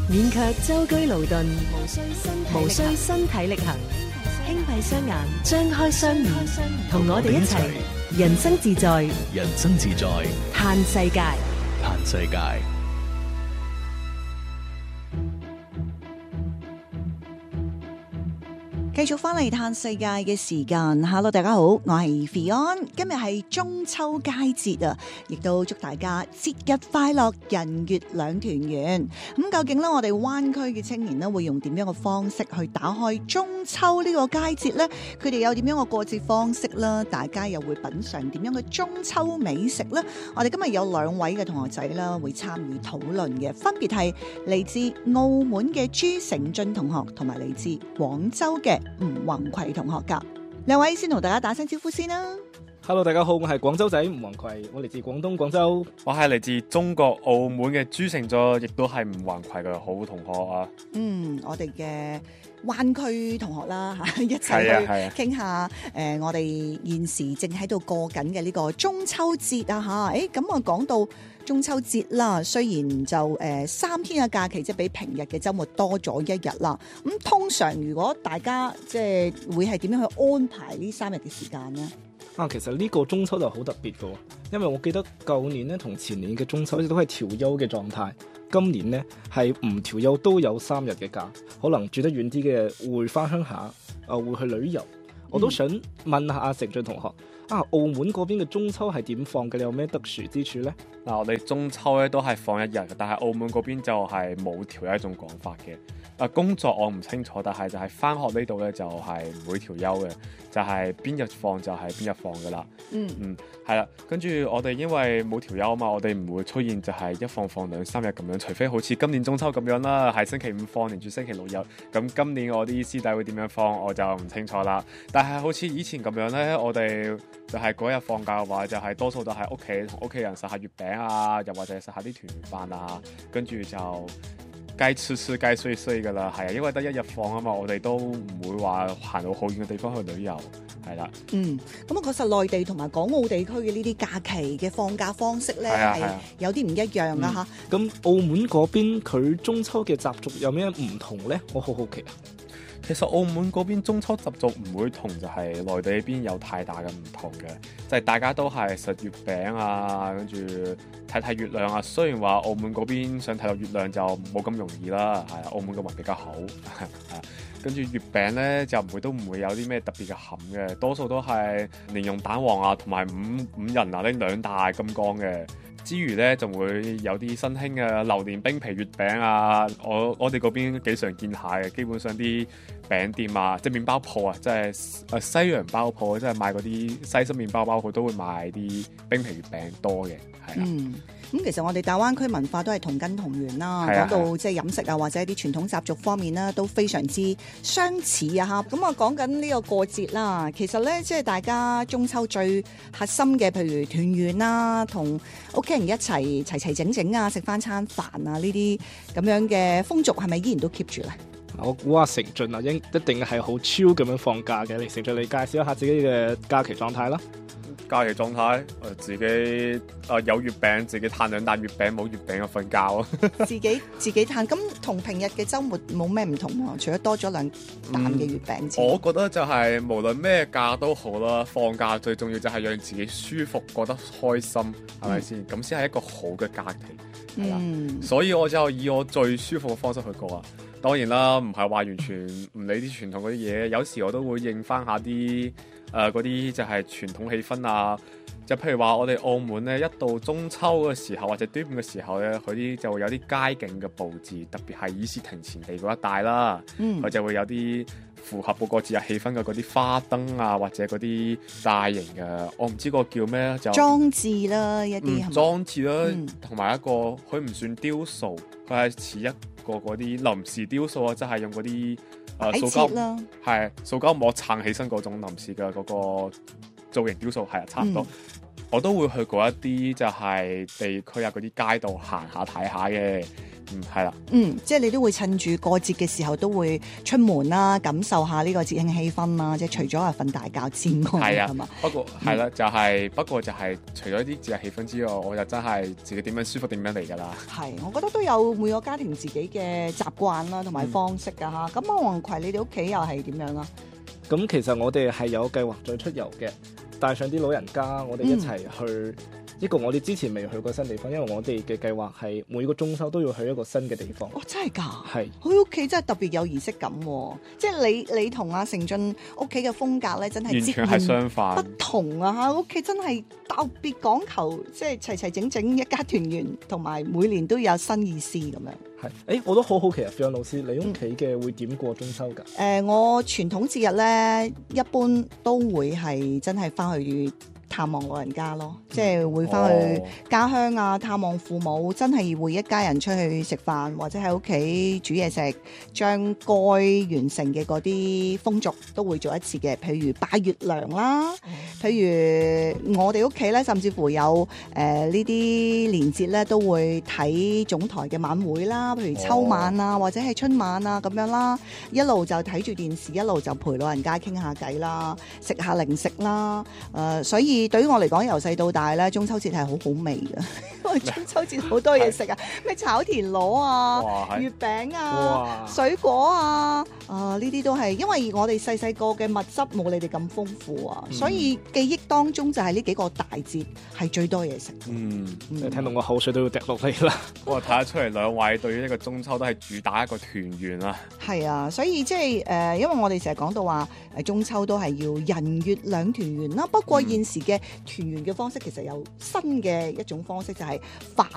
免卻舟車勞頓，無需身體力行，輕閉雙眼，張開雙耳，同我哋一齊人生自在， 人生自在， 嘆世界。 嘆世界。 繼續翻嚟嘆世界嘅時間 ，Hello 大家好，我係 Fion， 今日係中秋佳節啊，亦都祝大家節日快樂，人月兩團圓。咁究竟咧，我哋灣區嘅青年咧會用點樣嘅方式去打開中秋呢個佳節呢？佢哋有點樣嘅過節方式啦？大家又會品嘗點樣嘅中秋美食呢？我哋今日有兩位嘅同學仔啦，會參與討論嘅，分別係嚟自澳門嘅朱成俊同學，同埋嚟自廣州嘅吳宏葵同學噶。兩位先同大家打聲招呼先啦。 Hello， 大家好，我係廣州仔吳宏葵，我嚟自廣東廣州。 我係嚟自中國澳門嘅朱成俊，亦都係吳宏葵嘅好同學啊。 我哋嘅灣區同學啦嚇，一齊去傾下我哋現時正喺度過緊嘅呢個中秋節啊嚇。咁我講到中秋節啦，雖然就3天嘅假期，即係比平日嘅週末多咗1日啦。咁通常如果大家即係會係點樣去安排呢3日嘅時間呢？ 其實呢個中秋就好特別嘅，因為我記得舊年咧同前年嘅中秋都係調休嘅狀態，今年呢係唔調休都有3日嘅假，可能住得遠啲嘅會翻鄉下，會去旅遊。我都想問下阿成俊同學，澳門嗰邊嘅中秋係點放嘅？你有咩特殊之處呢？ 我哋中秋咧都係放1日，但係澳門嗰邊就係冇調休一種講法嘅。工作我唔清楚，但係就係返學呢度咧就係唔會調休嘅，就係邊日放就係邊日放噶啦。係啦，跟住我哋因為冇調休啊嘛，我哋唔會出現就係一放2-3日咁樣，除非好似今年中秋咁樣啦，係星期5放連住星期6日。咁今年我啲師弟會點樣放我就唔清楚啦。但係好似以前咁樣咧，我哋就係嗰日放假嘅話，就係多數都係屋企同屋企人食下月餅啊，又或者食下啲團圓飯啊，跟住就該吃該睡噶啦，係啊，因為得1日放啊嘛，我哋都唔會話行到好遠嘅地方去旅遊，係啦。咁啊，確實內地同埋港澳地區嘅呢啲假期嘅放假方式咧係有啲唔一樣噶嚇。 咁澳門嗰邊佢中秋嘅習俗有咩唔同咧？我好好奇啊。 其實澳門嗰邊中秋習俗唔會同就係內地呢邊有太大嘅唔同嘅，就係大家都係食月餅啊，跟住睇月亮啊。雖然話澳門嗰邊想睇到月亮就冇咁容易啦，係啊，澳門嘅雲比較好，跟住月餅咧就都唔會有啲咩特別嘅餡嘅，多數都係蓮蓉蛋黃啊，同埋五仁啊呢2大金剛嘅。之餘咧，仲會有啲新興嘅榴蓮冰皮月餅啊！我哋嗰邊幾常見下嘅，基本上啲餅店啊，即係麵包鋪啊，即係西洋包鋪，即係賣嗰啲西式麵包鋪都會賣啲冰皮月餅多嘅，係啦。 咁其實我哋大灣區文化都係同根同源啦，講到即係飲食啊或者一啲傳統習俗方面啦，都非常之相似啊嚇。咁我講緊呢個過節啦，其實咧即係大家中秋最核心嘅，譬如團圓啦，同屋企人一齊齊整整啊，食翻餐飯啊，呢啲咁樣嘅風俗係咪依然都 keep 住咧？ 我估阿成俊啊，一定係好超咁樣放假嘅。你成俊，你介紹一下自己嘅假期狀態啦。 假期狀態，自己有月餅，自己嘆2啖月餅，冇月餅就瞓覺。 自己嘆，咁同平日嘅週末冇咩唔同喎？除咗多咗2啖嘅月餅之外， 我覺得就係無論咩假都好啦，放假最重要就係讓自己舒服，覺得開心，係咪先？咁先係一個好嘅假期，係啦。所以我就以我最舒服嘅方式去過啊。當然啦，唔係話完全唔理啲傳統嗰啲嘢，有時我都會應翻下啲嗰啲就係傳統氣氛啊。就譬如話我哋澳門咧，一到中秋嘅時候或者端午嘅時候咧，佢啲就會有啲街景嘅佈置，特別係議事亭前地嗰一帶啦，佢就會有啲符合嗰個節日氣氛嘅嗰啲花燈啊，或者嗰啲大型嘅，我唔知個叫咩，就裝置啦一啲， 裝置啦，同埋一個佢唔算雕塑，佢係似一個嗰啲臨時雕塑啊，即係用嗰啲塑膠膜撐起身嗰種臨時嘅嗰個造型雕塑，係啊，差唔多。我都會去過一啲就係地區啊嗰啲街道行下睇下嘅， 係啦。 即係你都會趁住過節嘅時候都會出門啦，感受下呢個節慶氣氛啦。即係除咗係瞓大覺之外， 係啊係嘛？ 不過係啦，不過就係除咗啲節日氣氛之外，我就真係自己點樣舒服點樣嚟㗎啦。 係，我覺得都有每個家庭自己嘅習慣啦，同埋方式㗎嚇。咁阿黃葵，你哋屋企又係點樣啊？ 咁其實我哋係有計劃再出遊嘅，帶上啲老人家，我哋一齊去一個我哋之前未去過新地方，因為我哋嘅計劃係每個中秋都要去一個新嘅地方。 哦，真係㗎！ 係， 佢屋企真係特別有儀式感喎，即係你同阿成俊屋企嘅風格咧，真係完全係相反不同啊嚇！屋企真係特別講求，即係齊齊整整一家團圓，同埋每年都有新意思咁樣。 係，我都好好奇啊，Fion老師，你屋企嘅會點過中秋㗎？ 我傳統節日咧，一般都會係真係翻去探望老人家咯，即係會翻去家鄉啊，探望父母，真係會一家人出去食飯，或者喺屋企煮嘢食，將該完成嘅嗰啲風俗都會做一次嘅，譬如拜月娘啦，譬如我哋屋企咧，甚至乎有呢啲年節咧，都會睇總台嘅晚會啦，譬如秋晚啊，或者係春晚啊咁樣啦，一路就睇住電視，一路就陪老人家傾下偈啦，食下零食啦，所以對於我嚟講，由細到大咧，中秋節係好好味嘅，因為中秋節好多嘢食啊，咩炒田螺啊、月餅啊、水果啊，呢啲都係因為我哋細細個嘅物質冇你哋咁豐富啊，所以記憶當中就係呢幾個大節係最多嘢食。 你聽到我口水都要滴落嚟啦。 我睇得出嚟兩位對於呢個中秋都係主打一個團圓啊。 係啊，所以即係因為我哋成日講到話中秋都係要人月兩團圓啦。不過現時嘅團圓嘅方式其實有新嘅一種方式，就係飯